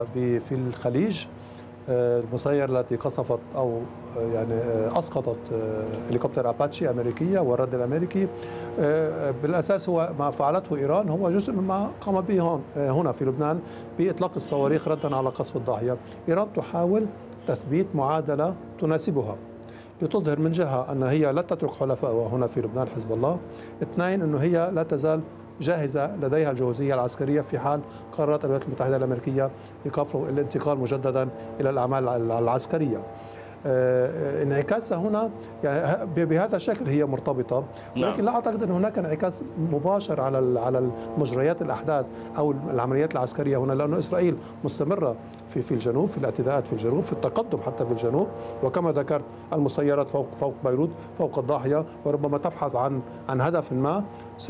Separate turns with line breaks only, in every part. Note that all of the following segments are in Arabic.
في الخليج، المسير التي قصفت أو يعني أسقطت هليكوبتر أباتشي أمريكية والرد الأمريكي، بالأساس هو ما فعلته إيران هو جزء مما قام به هنا في لبنان بإطلاق الصواريخ ردا على قصف الضاحية. إيران تحاول تثبيت معادلة تناسبها لتظهر من جهة أن هي لا تترك حلفائها هنا في لبنان حزب الله، اثنين أنه هي لا تزال جاهزة لديها الجهوزية العسكرية في حال قررت الولايات المتحدة الأمريكية إيقاف الانتقال مجددا إلى الأعمال العسكرية. انعكاسها هنا يعني بهذا الشكل هي مرتبطة، ولكن لا أعتقد أن هناك انعكاس مباشر على مجريات الأحداث أو العمليات العسكرية هنا، لأن إسرائيل مستمرة في الجنوب، في الاعتداءات في الجنوب، في التقدم حتى في الجنوب، وكما ذكرت المسيرات فوق بيروت، فوق الضاحية، وربما تبحث عن هدف ما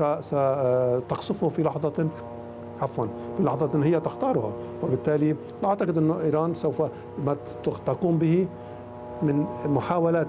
ستقصفه في لحظة في لحظة هي تختارها. وبالتالي لا أعتقد أن إيران سوف ما تقوم به من محاولات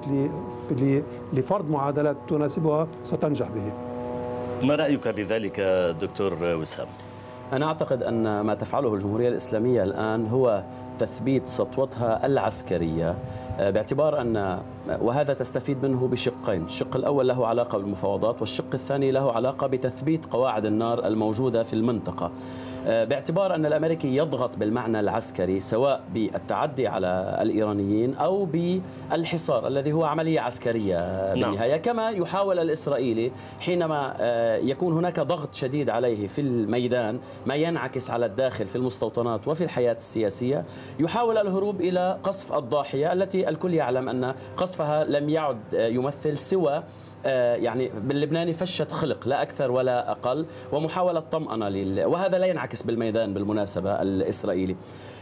لفرض معادلات تناسبها ستنجح به.
ما رأيك بذلك دكتور وسام؟
أنا أعتقد أن ما تفعله الجمهورية الإسلامية الآن هو تثبيت سطوتها العسكرية، باعتبار أن وهذا تستفيد منه بشقين. الشق الأول له علاقة بالمفاوضات، والشق الثاني له علاقة بتثبيت قواعد النار الموجودة في المنطقة، باعتبار أن الأمريكي يضغط بالمعنى العسكري سواء بالتعدي على الإيرانيين أو بالحصار الذي هو عملية عسكرية بالنهاية، كما يحاول الإسرائيلي حينما يكون هناك ضغط شديد عليه في الميدان ما ينعكس على الداخل في المستوطنات وفي الحياة السياسية، يحاول الهروب إلى قصف الضاحية التي الكل يعلم أن قصفها لم يعد يمثل سوى يعني باللبناني فشة خلق لا أكثر ولا أقل، ومحاولة طمأنة وهذا لا ينعكس بالميدان بالمناسبة الإسرائيلي.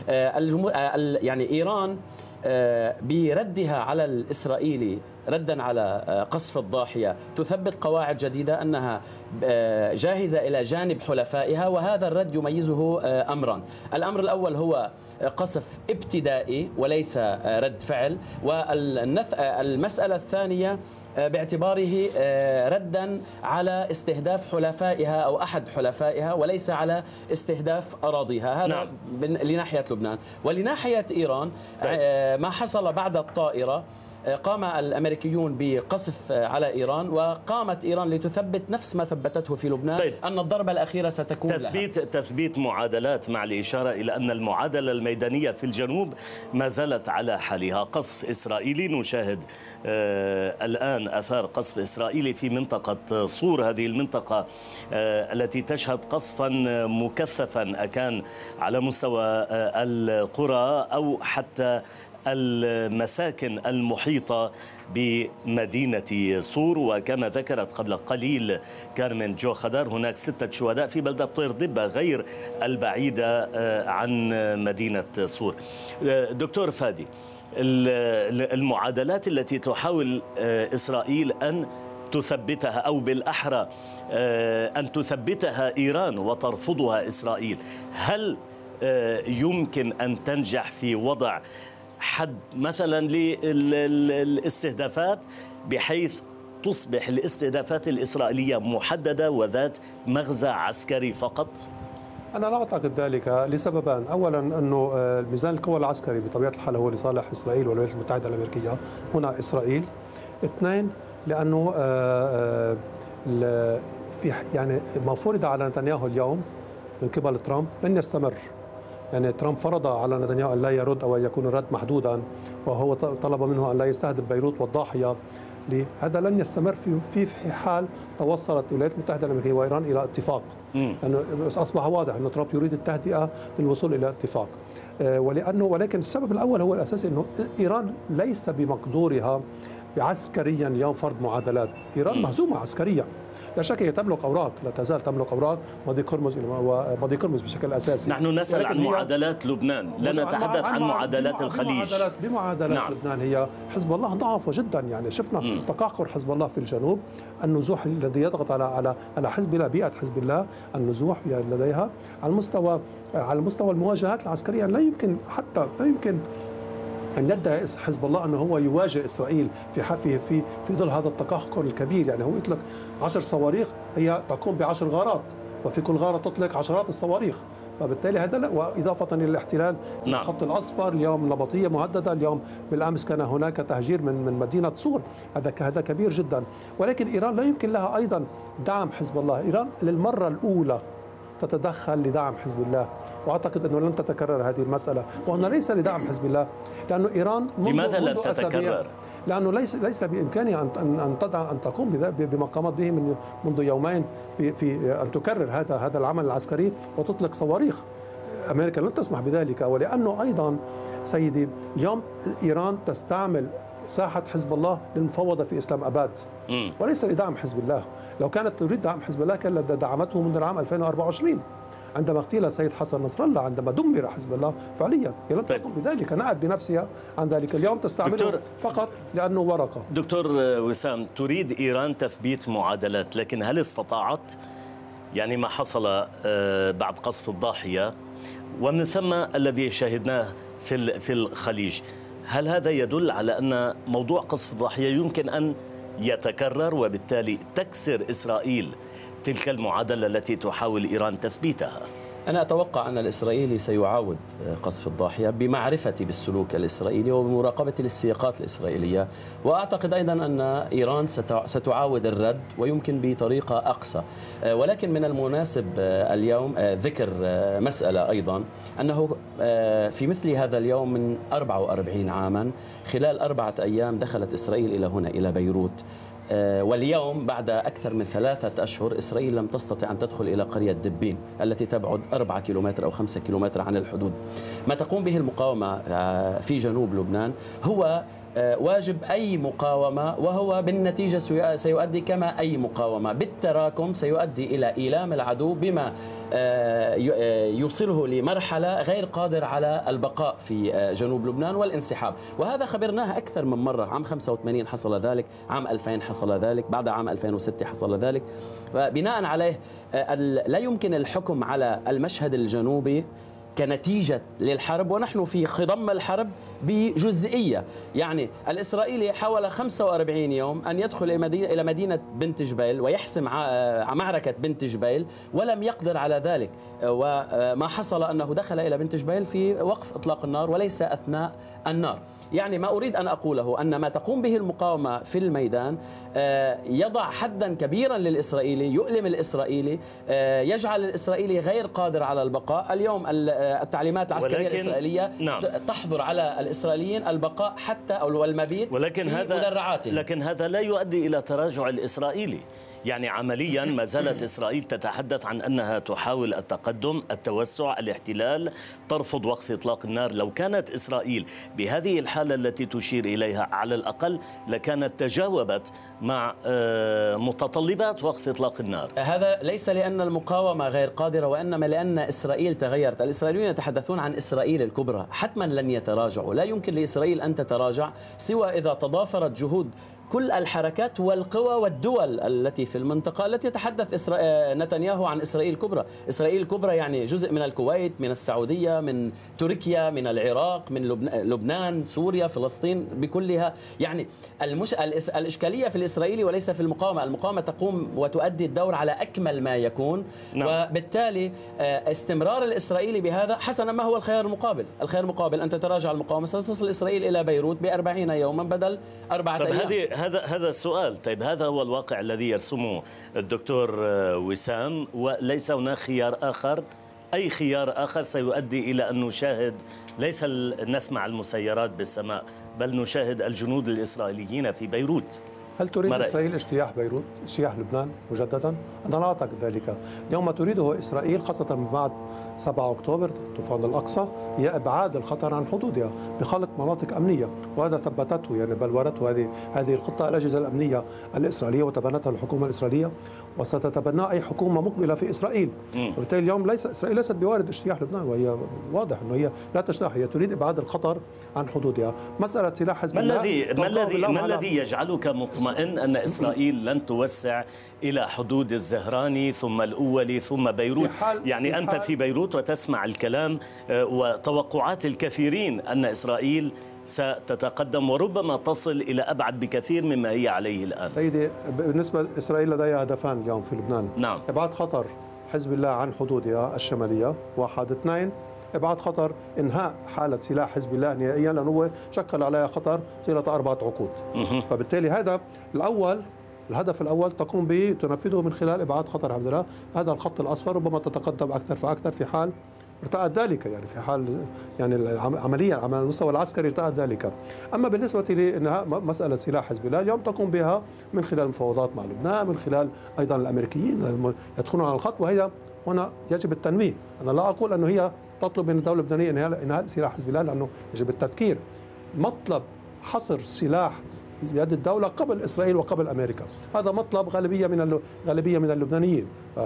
يعني إيران بردها على الإسرائيلي ردا على قصف الضاحية تثبت قواعد جديدة أنها جاهزة إلى جانب حلفائها، وهذا الرد يميزه أمران. الأمر الأول هو قصف ابتدائي وليس رد فعل، والمسألة الثانية باعتباره ردا على استهداف حلفائها أو أحد حلفائها وليس على استهداف أراضيها. هذا لناحية لبنان. ولناحية إيران ما حصل بعد الطائرة، قام الأمريكيون بقصف على إيران، وقامت إيران لتثبت نفس ما ثبتته في لبنان أن الضربة الأخيرة ستكون
تثبيت معادلات، مع الإشارة إلى أن المعادلة الميدانية في الجنوب ما زالت على حالها. قصف إسرائيلي، نشاهد الآن أثار قصف إسرائيلي في منطقة صور، هذه المنطقة التي تشهد قصفا مكثفا أكان على مستوى القرى أو حتى المساكن المحيطة بمدينة صور. وكما ذكرت قبل قليل كارمن جو خدار، هناك 6 شهداء في بلدة طير دبة غير البعيدة عن مدينة صور. دكتور فادي، المعادلات التي تحاول إسرائيل أن تثبتها، أو بالأحرى أن تثبتها إيران وترفضها إسرائيل، هل يمكن أن تنجح في وضع حد مثلا للاستهدافات بحيث تصبح الاستهدافات الإسرائيلية محددة وذات مغزى عسكري فقط؟
أنا لا أعتقد ذلك لسببان. أولا أنه ميزان القوى العسكري بطبيعة الحال هو لصالح إسرائيل والولايات المتحدة الأمريكية، هنا إسرائيل. اثنين، لأنه في يعني ما فرض على نتنياهو اليوم من قبل ترامب لن يستمر. يعني ترامب فرض على نتنياهو أن لا يرد أو أن يكون الرد محدودا، وهو طلب منه أن لا يستهدف بيروت والضاحية. هذا لن يستمر في حال توصلت الولايات المتحدة الأمريكية وإيران إلى اتفاق، لأنه أصبح واضح أن ترامب يريد التهدئة للوصول إلى اتفاق. ولكن السبب الأول هو الأساسي أنه إيران ليس بمقدورها عسكريا اليوم فرض معادلات. إيران مهزومة عسكريا، لا شك هي تملك أوراق، لا تزال تملك أوراق مضيق هرمز بشكل أساسي.
نحن نسأل عن معادلات لبنان، لا نتحدث عن معادلات الخليج.
بمعادلات لبنان هي حزب الله ضعف جدا. يعني شفنا تقهقر حزب الله في الجنوب، النزوح الذي يضغط على حزب الله، بيئة حزب الله، النزوح لديها على مستوى المواجهات العسكرية. لا يمكن أن يدعي حزب الله أنه هو يواجه إسرائيل في ظل هذا التقهقر الكبير. يعني هو يطلق 10 صواريخ، هي تقوم ب10 غارات، وفي كل غارة تطلق عشرات الصواريخ. فبالتالي هذا لا، وإضافة إلى الاحتلال
نعم.
الخط الأصفر، اليوم نبطية مهددة، اليوم بالأمس كان هناك تهجير من مدينة صور، هذا كبير جدا. ولكن إيران لا يمكن لها أيضا دعم حزب الله. إيران للمرة الأولى تتدخل لدعم حزب الله، واعتقد انه لن تتكرر هذه المساله، وهنا ليس لدعم حزب الله، لانه ايران
لماذا لن تتكرر؟
لانه ليس بامكانها ان تقوم بما قامت به منذ يومين في ان تكرر هذا العمل العسكري وتطلق صواريخ. امريكا لن تسمح بذلك، ولانه ايضا سيدي اليوم ايران تستعمل ساحه حزب الله للمفاوضه في اسلام اباد وليس لدعم حزب الله. لو كانت تريد دعم حزب الله كانت دعمته منذ العام 2024 عندما اغتيل السيد حسن نصر الله، عندما دمر حزب الله فعليا. هي لم تقم بذلك، نأت بنفسها عن ذلك. اليوم تستعمله فقط لأنه ورقة.
دكتور وسام، تريد إيران تثبيت معادلات، لكن هل استطاعت؟ يعني ما حصل بعد قصف الضاحية ومن ثم الذي شاهدناه في الخليج، هل هذا يدل على أن موضوع قصف الضاحية يمكن أن يتكرر وبالتالي تكسر إسرائيل تلك المعادلة التي تحاول إيران تثبيتها؟
أنا أتوقع أن الإسرائيلي سيعاود قصف الضاحية بمعرفتي بالسلوك الإسرائيلي وبمراقبة السياقات الإسرائيلية، وأعتقد أيضا أن إيران ستعاود الرد ويمكن بطريقة أقصى. ولكن من المناسب اليوم ذكر مسألة أيضا، أنه في مثل هذا اليوم من 44 عاما خلال 4 أيام دخلت إسرائيل إلى هنا إلى بيروت، واليوم بعد أكثر من 3 أشهر إسرائيل لم تستطع أن تدخل إلى قرية دبين التي تبعد 4 كيلومتر أو 5 كيلومتر عن الحدود. ما تقوم به المقاومة في جنوب لبنان هو واجب أي مقاومة، وهو بالنتيجة سيؤدي كما أي مقاومة بالتراكم سيؤدي إلى إيلام العدو بما يوصله لمرحلة غير قادر على البقاء في جنوب لبنان والانسحاب. وهذا خبرناه أكثر من مرة، عام 85 حصل ذلك، عام 2000 حصل ذلك، بعد عام 2006 حصل ذلك. بناء عليه لا يمكن الحكم على المشهد الجنوبي كنتيجة للحرب ونحن في خضم الحرب بجزئية. يعني الإسرائيلي حاول 45 يوم أن يدخل إلى مدينة بنت جبيل ويحسم معركة بنت جبيل ولم يقدر على ذلك، وما حصل أنه دخل إلى بنت جبيل في وقف إطلاق النار وليس أثناء النار. يعني ما أريد أن أقوله أن ما تقوم به المقاومة في الميدان يضع حدا كبيرا للإسرائيلي، يؤلم الإسرائيلي، يجعل الإسرائيلي غير قادر على البقاء. اليوم التعليمات العسكرية الإسرائيلية نعم. تحظر على الإسرائيليين البقاء حتى أو المبيت في مدرعاتهم.
لكن هذا لا يؤدي إلى تراجع الإسرائيلي. يعني عمليا ما زالت إسرائيل تتحدث عن أنها تحاول التقدم، التوسع، الاحتلال، ترفض وقف إطلاق النار. لو كانت إسرائيل بهذه الحالة التي تشير إليها على الأقل لكانت تجاوبت مع متطلبات وقف إطلاق النار.
هذا ليس لأن المقاومة غير قادرة، وإنما لأن إسرائيل تغيرت. الإسرائيليون يتحدثون عن إسرائيل الكبرى، حتما لن يتراجعوا. لا يمكن لإسرائيل أن تتراجع سوى إذا تضافرت جهود كل الحركات والقوى والدول التي في المنطقة التي يتحدث نتنياهو عن إسرائيل الكبرى. إسرائيل الكبرى يعني جزء من الكويت، من السعودية، من تركيا، من العراق، من لبنان، سوريا، فلسطين بكلها. يعني الإشكالية في الإسرائيلي وليس في المقاومة. المقاومة تقوم وتؤدي الدور على أكمل ما يكون نعم. وبالتالي استمرار الإسرائيلي بهذا حسنا. ما هو الخيار المقابل؟ الخيار المقابل أن تتراجع المقاومة، ستصل إسرائيل إلى بيروت ب40 يوما بدل 4 أيام.
هذا السؤال. طيب هذا هو الواقع الذي يرسمه الدكتور وسام، وليس هناك خيار آخر. أي خيار آخر سيؤدي إلى أن نشاهد ليس نسمع المسيرات بالسماء، بل نشاهد الجنود الإسرائيليين في بيروت.
هل تريد إسرائيل اجتياح بيروت، اجتياح لبنان مجددا؟ أنا لا أعتقد ذلك. اليوم ما تريده إسرائيل خاصة من بعد 7 أكتوبر طوفان الأقصى هي إبعاد الخطر عن حدودها بخلق مناطق أمنية، وهذا ثبتته يعني بلورته هذه الخطة الأجهزة الأمنية الإسرائيلية وتبنتها الحكومة الإسرائيلية وستتبنى أي حكومة مقبلة في إسرائيل. وبالتالي اليوم إسرائيل ليست بوارد اجتياح لبنان، وهي واضح أنه هي لا تجتاح، هي تريد إبعاد الخطر عن حدودها. مسألة سلاح حزب الله
ما الذي يجعلك مطمئن أن إسرائيل لن توسع إلى حدود الزهراني ثم الأولي ثم بيروت؟ يعني أنت في بيروت وتسمع الكلام وتوقعات الكثيرين أن إسرائيل ستتقدم وربما تصل إلى أبعد بكثير مما هي عليه الآن.
سيدي، بالنسبة لإسرائيل لديها هدفان اليوم في لبنان.
نعم.
إبعاد خطر حزب الله عن حدودها الشمالية، واحد. اثنين، ابعاد خطر انهاء حاله سلاح حزب الله نهائيا، لانه هو شكل عليها خطر طيله 4 عقود. فبالتالي هذا الاول، الهدف الاول تقوم به تنفذه من خلال ابعاد خطر حزب الله. هذا الخط الاصفر ربما تتقدم اكثر فاكثر في حال ارتأت ذلك، يعني في حال يعني عمليا على المستوى العسكري ارتأت ذلك. اما بالنسبه لانهاء مساله سلاح حزب الله اليوم تقوم بها من خلال مفاوضات مع لبنان، من خلال ايضا الامريكيين يدخلون على الخط، وهي هنا يجب التنويه. انا لا اقول انه هي تطلب من الدوله اللبنانيه انهاء سلاح حزب الله، لانه يجب التذكير مطلب حصر سلاح بيد الدوله قبل اسرائيل وقبل امريكا، هذا مطلب غالبيه من اللبنانيين.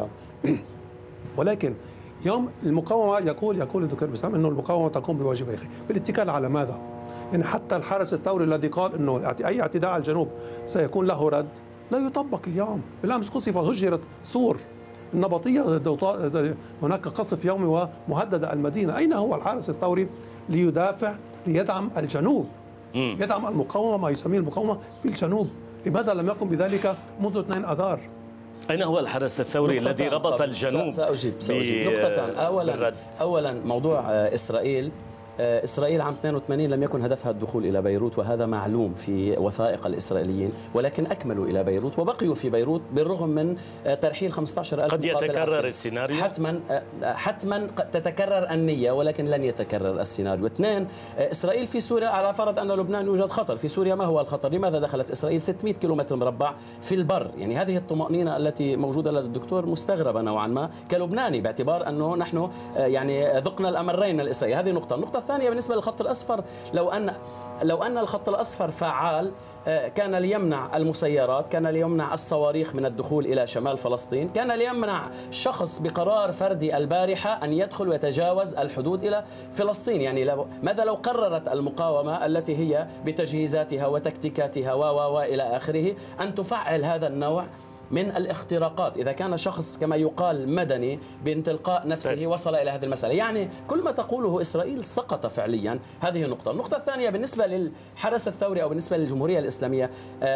ولكن يوم المقاومه يقول الدكتور بسام انه المقاومه تقوم بواجبها بالاتكال على ماذا؟ يعني حتى الحرس الثوري الذي قال انه اي اعتداء على الجنوب سيكون له رد لا يطبق اليوم. بالامس قصف هجرت سور النبطيه، هناك قصف يومي ومهدده المدينه. اين هو الحارس الثوري ليدافع ليدعم الجنوب، يدعم المقاومه، ما يسميه المقاومه في الجنوب؟ لماذا لم يقم بذلك منذ 2 آذار؟
أين هو الحرس الثوري الذي ربط الجنوب؟
سأجيب نقطتان. أولا موضوع إسرائيل عام 82 لم يكن هدفها الدخول إلى بيروت، وهذا معلوم في وثائق الإسرائيليين، ولكن أكملوا إلى بيروت وبقيوا في بيروت بالرغم من ترحيل 15,000
قد يتكرر السيناريو؟
حتما تتكرر النية، ولكن لن يتكرر السيناريو. 2، إسرائيل في سوريا، على فرض أن لبنان يوجد خطر في سوريا، ما هو الخطر؟ لماذا دخلت إسرائيل 600 كيلومتر مربع في البر؟ يعني هذه الطمأنينة التي موجودة لدى الدكتور مستغربة نوعا ما كلبناني، باعتبار أنه نحن يعني ذقنا الأمرين الإسرائيلي. هذه نقطة. النقطة الثانية بالنسبة للخط الأصفر، لو أن الخط الأصفر فعال كان ليمنع المسيرات، كان ليمنع الصواريخ من الدخول إلى شمال فلسطين، كان ليمنع شخص بقرار فردي البارحة أن يدخل ويتجاوز الحدود إلى فلسطين. يعني ماذا لو قررت المقاومة التي هي بتجهيزاتها وتكتيكاتها وإلى آخره أن تفعل هذا النوع من الاختراقات، إذا كان شخص كما يقال مدني من تلقاء نفسه وصل إلى هذه المسألة؟ يعني كل ما تقوله إسرائيل سقط فعليا. هذه النقطة. النقطة الثانية بالنسبة للحرس الثوري أو بالنسبة للجمهورية الإسلامية،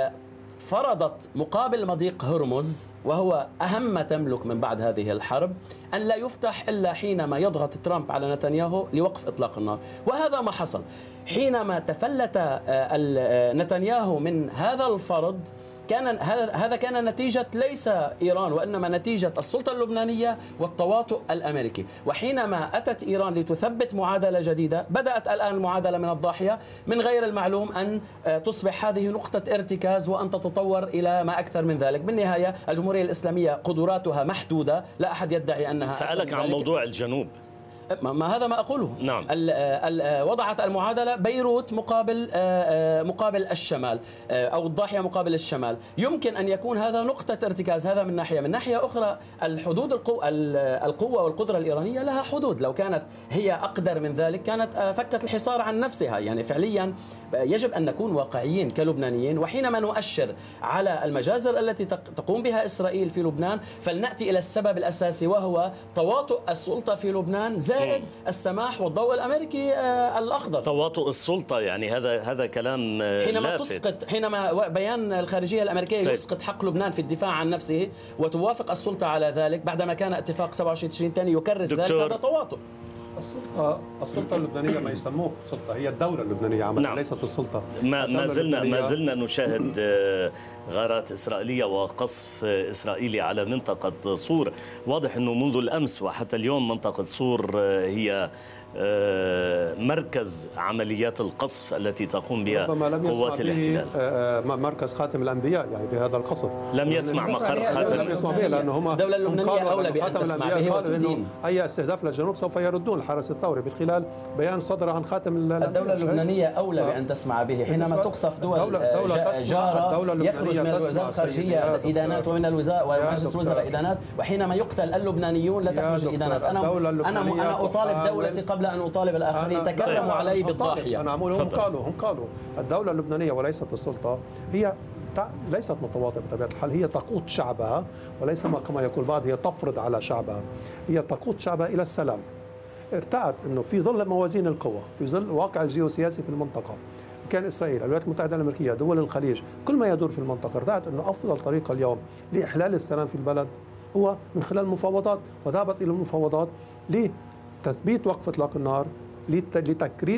فرضت مقابل مضيق هرمز، وهو أهم ما تملك من بعد هذه الحرب، أن لا يفتح إلا حينما يضغط ترامب على نتنياهو لوقف إطلاق النار. وهذا ما حصل. حينما تفلت نتنياهو من هذا الفرض، هذا كان نتيجة ليس إيران، وإنما نتيجة السلطة اللبنانية والتواطؤ الأمريكي. وحينما أتت إيران لتثبت معادلة جديدة، بدأت الآن المعادلة من الضاحية، من غير المعلوم أن تصبح هذه نقطة ارتكاز وأن تتطور إلى ما أكثر من ذلك. بالنهاية الجمهورية الإسلامية قدراتها محدودة، لا أحد يدعي أنها.
سألك عن موضوع الجنوب.
ما هذا ما أقوله.
نعم.
وضعت المعادلة بيروت مقابل الشمال، أو الضاحية مقابل الشمال. يمكن أن يكون هذا نقطة ارتكاز، هذا من ناحية. من ناحية أخرى الحدود، القوة والقدرة الإيرانية لها حدود. لو كانت هي أقدر من ذلك كانت فكت الحصار عن نفسها. يعني فعليا يجب أن نكون واقعيين كلبنانيين، وحينما نؤشر على المجازر التي تقوم بها إسرائيل في لبنان فلنأتي إلى السبب الأساسي، وهو تواطؤ السلطة في لبنان زائد السماح والضوء الأمريكي الأخضر.
تواطؤ السلطة، يعني هذا كلام
حينما بيان الخارجية الأمريكية يسقط حق لبنان في الدفاع عن نفسه وتوافق السلطة على ذلك بعدما كان اتفاق 27 تشرين الثاني يكرس ذلك، هذا تواطؤ.
السلطة اللبنانية ما يسموه سلطة، هي الدولة اللبنانية عملا. نعم. ليست السلطة.
ما زلنا نشاهد غارات إسرائيلية وقصف إسرائيلي على منطقة صور. واضح أنه منذ الأمس وحتى اليوم منطقة صور هي مركز عمليات القصف التي تقوم بها قوات الاحتلال.
مركز خاتم الأنبياء يعني بهذا القصف
لم يسمع مقر خاتم.
لم يسمع به، لأنه هم
الدولة اللبنانية أولى بأن تسمع به وتدين.
أي استهداف للجنوب سوف يردون الحرس الثوري من خلال بيان صدر عن خاتم الأنبياء.
الدولة اللبنانية أولى بأن تسمع به. حينما تقصف دول جارة يخرج من وزارة الخارجية إدانات، ومن ومجلس الوزراء إدانات، وحينما يقتل اللبنانيون لا تخرج الإدانات. أنا أطالب دولتي قبل أن أطالب الآخرين، تكرموا علي بالضاحية.
أنا أقول هم قالوا الدولة اللبنانية وليست السلطة هي ليست متواطئة بطبيعة الحال، هي تقود شعبها، وليس كما يقول بعض هي تفرض على شعبها، هي تقود شعبها إلى السلام. ارتأت أنه في ظل موازين القوى، في ظل الواقع الجيوسياسي في المنطقة، كان إسرائيل، الولايات المتحدة الأمريكية، دول الخليج، كل ما يدور في المنطقة، ارتأت أنه أفضل طريقة اليوم لإحلال السلام في البلد هو من خلال المفاوضات، وذهبت إلى المفاوضات لتثبيت وقف إطلاق النار، لتكريس